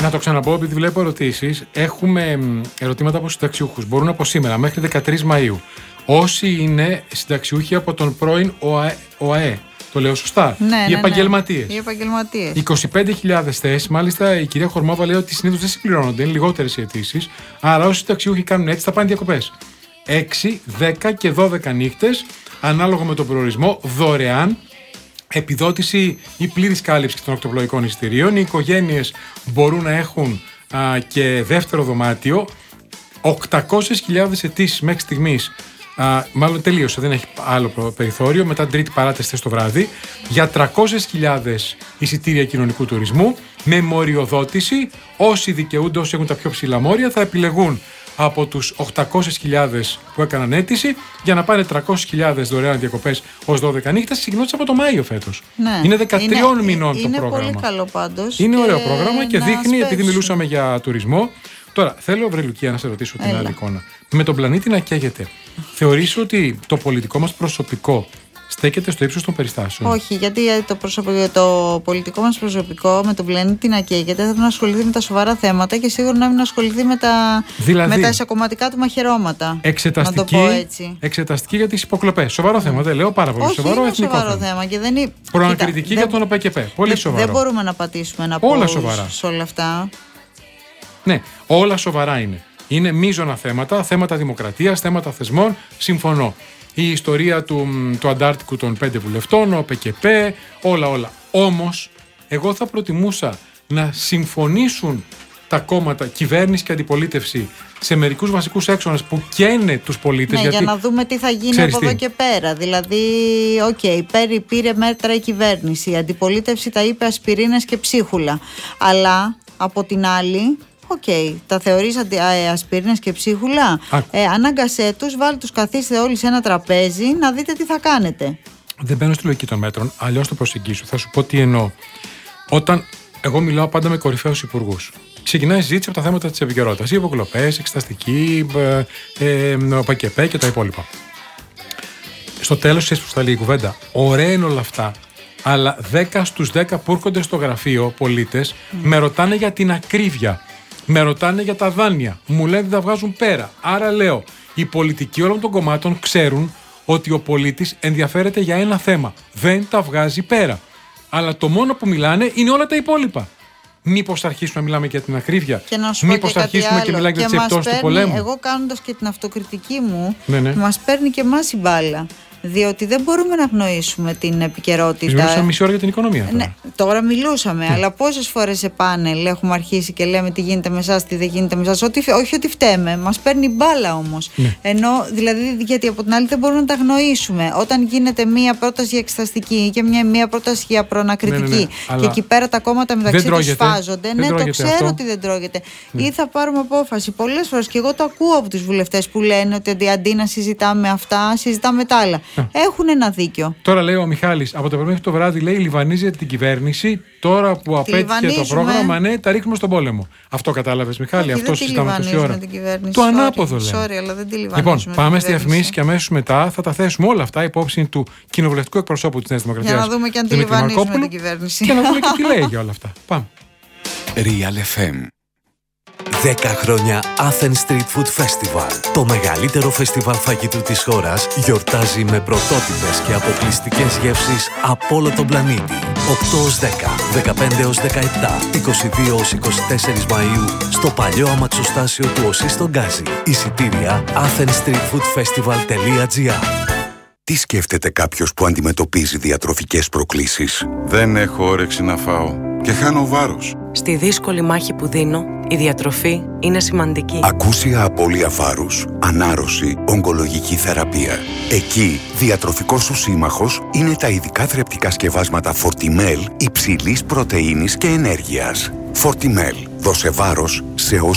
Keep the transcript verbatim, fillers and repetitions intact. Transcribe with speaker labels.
Speaker 1: Να το ξαναπώ, επειδή βλέπω ερωτήσεις. Έχουμε ερωτήματα από συνταξιούχους. Μπορούν από σήμερα μέχρι δεκατρείς Μαΐου. Όσοι είναι συνταξιούχοι από τον πρώην ΟΑΕ, ΟΑΕ το λέω σωστά,
Speaker 2: ναι,
Speaker 1: οι
Speaker 2: ναι,
Speaker 1: επαγγελματίες.
Speaker 2: Ναι, οι επαγγελματίες.
Speaker 1: είκοσι πέντε χιλιάδες θέσεις. Μάλιστα η κυρία Χορμόβα λέει ότι συνήθως δεν συμπληρώνονται, είναι λιγότερες οι αιτήσεις. Άρα όσοι συνταξιούχοι κάνουν έτσι θα πάνε διακοπές. έξι, δέκα και δώδεκα νύχτες, ανάλογα με τον προορισμό, δωρεάν. Επιδότηση ή πλήρης κάλυψη των ακτοπλοϊκών εισιτηρίων. Οι οικογένειες μπορούν να έχουν α, και δεύτερο δωμάτιο. οκτακόσιες χιλιάδες αιτήσεις μέχρι στιγμής. Α, μάλλον τελείωσε, δεν έχει άλλο περιθώριο. Μετά τρίτη παράταση στο βράδυ. Για τριακόσιες χιλιάδες εισιτήρια κοινωνικού τουρισμού. Με μοριοδότηση. Όσοι δικαιούνται, όσοι έχουν τα πιο ψηλά μόρια, θα επιλεγούν από τους οκτακόσιες χιλιάδες που έκαναν αίτηση για να πάνε τριακόσιες χιλιάδες δωρεάν διακοπές ως δώδεκα νύχτες, ξεκινώντας από το Μάιο φέτος.
Speaker 2: Ναι.
Speaker 1: Είναι δεκατρείς μηνών
Speaker 2: είναι,
Speaker 1: το πρόγραμμα.
Speaker 2: Είναι πολύ καλό πάντως.
Speaker 1: Είναι ωραίο πρόγραμμα και δείχνει,
Speaker 2: σπεύσουν.
Speaker 1: επειδή μιλούσαμε για τουρισμό. Τώρα, θέλω, βρε Λουκία, να σε ρωτήσω την
Speaker 2: Έλα.
Speaker 1: άλλη εικόνα. Με τον πλανήτη να καίγεται, θεωρείς ότι το πολιτικό μας προσωπικό στέκεται στο ύψος των περιστάσεων?
Speaker 2: Όχι, γιατί το, προσωπικό, το πολιτικό μας προσωπικό με τον πλανήτη να καίγεται θα πρέπει να ασχοληθεί με τα σοβαρά θέματα και σίγουρα να μην ασχοληθεί με τα, δηλαδή, με τα εισακομματικά του μαχαιρώματα.
Speaker 1: Εξεταστική,
Speaker 2: να το πω έτσι.
Speaker 1: εξεταστική για τις υποκλοπές. Σοβαρό mm. θέμα, δεν λέω, πάρα πολύ
Speaker 2: Όχι,
Speaker 1: σοβαρό.
Speaker 2: Είναι
Speaker 1: εθνικό
Speaker 2: σοβαρό
Speaker 1: θέμα.
Speaker 2: θέμα. Και δεν είναι...
Speaker 1: Προανακριτική
Speaker 2: Κοίτα,
Speaker 1: για
Speaker 2: δεν...
Speaker 1: τον ΟΠΕΚΕΠΕ. Πολύ
Speaker 2: δεν,
Speaker 1: σοβαρό.
Speaker 2: Δεν μπορούμε να πατήσουμε ένα
Speaker 1: όλα
Speaker 2: πόδι
Speaker 1: σοβαρά.
Speaker 2: Σε όλα αυτά.
Speaker 1: Ναι, όλα σοβαρά είναι. Είναι μείζωνα θέματα, θέματα δημοκρατίας, θέματα θεσμών. Συμφωνώ. Η ιστορία του, του Αντάρτικου των πέντε βουλευτών, ο ΟΠΕΚΕΠΕ, όλα όλα. Όμως, εγώ θα προτιμούσα να συμφωνήσουν τα κόμματα, κυβέρνηση και αντιπολίτευση, σε μερικούς βασικούς άξονες που καίνε τους πολίτες.
Speaker 2: Ναι,
Speaker 1: γιατί,
Speaker 2: για να δούμε τι θα γίνει από εδώ και πέρα. Δηλαδή, οκ, okay, πήρε μέτρα η κυβέρνηση, η αντιπολίτευση τα είπε ασπιρίνες και ψίχουλα. Αλλά, από την άλλη... Οκ, okay. Τα θεωρείς αντι, ε, ασπιρίνες και ψίχουλα. Ε, ανάγκασέ τους, βάλτε τους, καθίστε όλοι σε ένα τραπέζι να δείτε τι θα κάνετε.
Speaker 1: Δεν μπαίνω στη λογική των μέτρων, αλλιώς το προσεγγίσω. Θα σου πω τι εννοώ. Όταν εγώ μιλάω πάντα με κορυφαίους υπουργούς, ξεκινάει η συζήτηση από τα θέματα της επικαιρότητας. Οι υποκλοπές, εξεταστική, ε, ε, ΟΠΕΚΕΠΕ και τα υπόλοιπα. Στο τέλος, ξέρεις πώς θα λέει η κουβέντα. Ωραία είναι όλα αυτά. Αλλά δέκα στους δέκα που έρχονται στο γραφείο πολίτες mm. με ρωτάνε για την ακρίβεια. Με ρωτάνε για τα δάνεια. Μου λένε ότι τα βγάζουν πέρα. Άρα λέω, οι πολιτικοί όλων των κομμάτων ξέρουν ότι ο πολίτης ενδιαφέρεται για ένα θέμα. Δεν τα βγάζει πέρα. Αλλά το μόνο που μιλάνε είναι όλα τα υπόλοιπα. Μήπως θα αρχίσουμε να μιλάμε για την ακρίβεια? Μήπως θα αρχίσουμε
Speaker 2: άλλο.
Speaker 1: και μιλάμε για τις επιπτώσεις του πολέμου?
Speaker 2: Εγώ κάνοντας και την αυτοκριτική μου,
Speaker 1: ναι, ναι.
Speaker 2: μας παίρνει και εμάς η μπάλα. Διότι δεν μπορούμε να γνωρίσουμε την επικαιρότητα.
Speaker 1: Μιλούσαμε μισή ώρα για την οικονομία. Τώρα,
Speaker 2: ναι, τώρα μιλούσαμε,
Speaker 1: ναι.
Speaker 2: αλλά πόσες φορές σε πάνελ έχουμε αρχίσει και λέμε τι γίνεται με εσάς, τι δεν γίνεται με εσάς. Ότι, όχι ότι φταίμε, μας παίρνει μπάλα όμως.
Speaker 1: Ναι.
Speaker 2: Ενώ, δηλαδή, γιατί από την άλλη δεν μπορούμε να τα γνωρίσουμε. Όταν γίνεται μία πρόταση για εξεταστική και μία, μία πρόταση για προανακριτική, ναι, ναι, ναι. Και εκεί πέρα τα κόμματα μεταξύ τους φάζονται. Ναι, το ξέρω αυτό. Ότι δεν τρώγεται. Ναι. Ή θα πάρουμε απόφαση. Πολλές φορές και εγώ το ακούω από τους βουλευτές που λένε ότι αντί να συζητάμε αυτά, συζητάμε τα άλλα. Έχουν ένα δίκιο.
Speaker 1: Τώρα λέει ο Μιχάλης, από το πρωί μέχρι το βράδυ λέει λιβανίζεται την κυβέρνηση. Τώρα που απέτυχε το πρόγραμμα, ναι, τα ρίχνουμε στον πόλεμο. Αυτό κατάλαβες, Μιχάλη? Αυτό συζητάμε τόση ώρα.
Speaker 2: Το
Speaker 1: ανάποδο λέει.
Speaker 2: Sorry, αλλά δεν τη
Speaker 1: λοιπόν, πάμε στη διαφημίσεις και αμέσως μετά θα τα θέσουμε όλα αυτά υπόψη του κοινοβουλευτικού εκπροσώπου της Νέας Δημοκρατίας.
Speaker 2: Για να δούμε και αν τη λιβανίζουμε την κυβέρνηση.
Speaker 1: Και να δούμε και τι λέει για όλα αυτά. Πάμε.
Speaker 3: Real εφ εμ. δέκα χρόνια Athens Street Food Festival. Το μεγαλύτερο φεστιβάλ φαγητού της χώρας γιορτάζει με πρωτότυπες και αποκλειστικές γεύσεις από όλο τον πλανήτη. οκτώ έως δέκα, δεκαπέντε έως δεκαεπτά, είκοσι δύο έως είκοσι τέσσερα Μαΐου στο παλιό αμαξοστάσιο του ΟΣΥ στον Γκάζι. Εισιτήρια athens street food festival τελεία τζι άρ.
Speaker 4: Τι σκέφτεται κάποιος που αντιμετωπίζει διατροφικές προκλήσεις?
Speaker 5: Δεν έχω όρεξη να φάω και χάνω βάρος.
Speaker 6: Στη δύσκολη μάχη που δίνω, η διατροφή είναι σημαντική.
Speaker 4: Ακούσια απώλεια βάρους, ανάρρωση, ογκολογική θεραπεία. Εκεί, διατροφικός σου σύμμαχος είναι τα ειδικά θρεπτικά σκευάσματα Fortimel υψηλής πρωτεΐνης και ενέργειας. Fortimel, δώσε βάρος σε